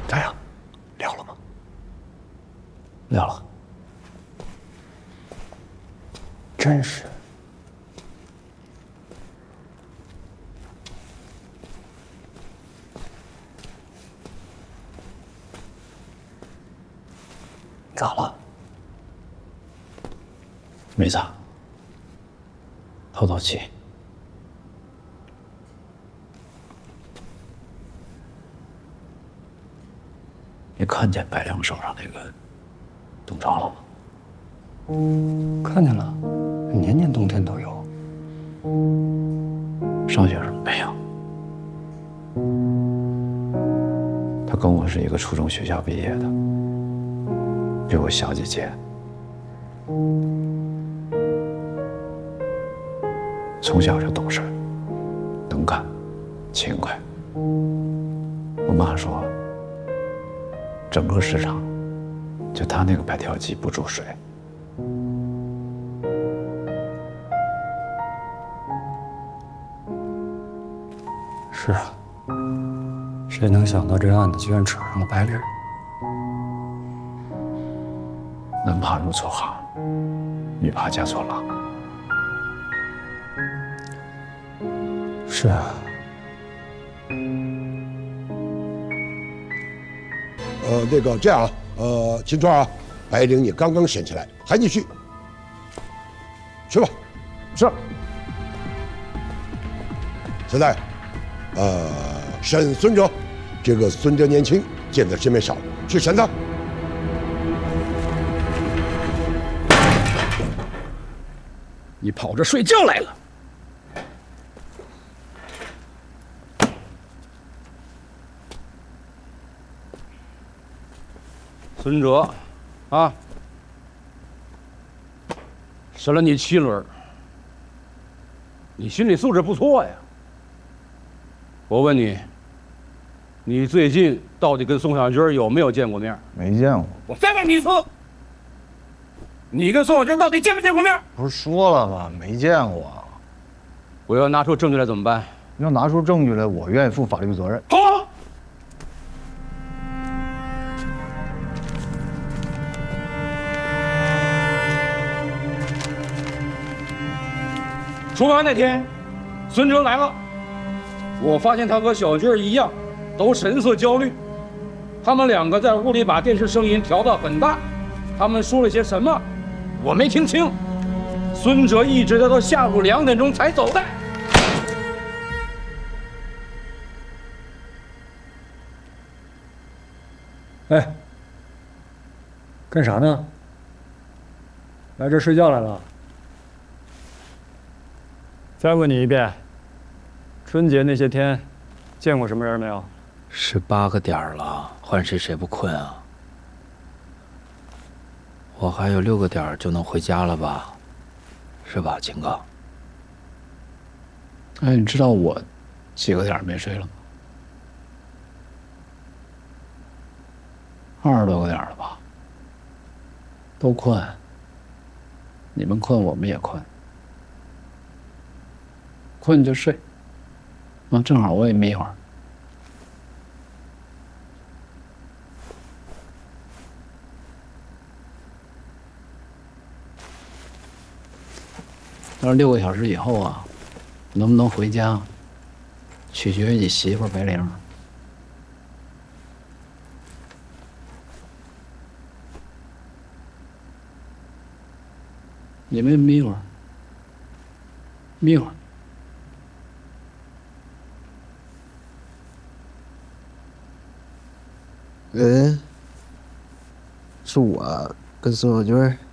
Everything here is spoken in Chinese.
咋样？聊了吗？ 聊了。 真是。咋了？ 没咋，透透气。你看见白亮手上那个冻疮了吗？ 看见了，年年冬天都有。 上学时候没有。他跟我是一个初中学校毕业的，比我小几届。从小就懂事，能干，勤快。我妈说，整个市场就他那个白条鸡不注水。 是啊，谁能想到这案子居然扯上了白灵？ 男怕入错行，女怕嫁错郎。 是啊。 那个这样啊，秦川啊，白灵你刚刚审起来，还继续。去吧。 是。 现在，审孙哲，这个孙哲年轻，见的世面少，去审他。 你跑这睡觉来了？孙哲，啊，审了你7轮，你心理素质不错呀。我问你，你最近到底跟宋小军有没有见过面？ 没见过。 我再问你一次，你跟宋小军到底见没见过面？ 不是说了吗？没见过。 我要拿出证据来怎么办？ 要拿出证据来，我愿意负法律责任。 好。出案那天，孙哲来了，我发现他和小军一样，都神色焦虑。他们两个在屋里把电视声音调到很大，他们说了些什么，我没听清。孙哲一直到下午2点钟才走的。 哎，干啥呢？来这睡觉来了？再问你一遍，春节那些天，见过什么人没有 ？18个点了，换谁不困啊？我还有6个点就能回家了吧？是吧，秦哥？哎，你知道我几个点没睡了吗？20多个点了吧？都困。你们困，我们也困。困就睡。啊，正好我也眯会儿。但是6个小时以后啊，能不能回家，取决于你媳妇白灵。你们眯会儿，眯会儿。 是我跟宋小军。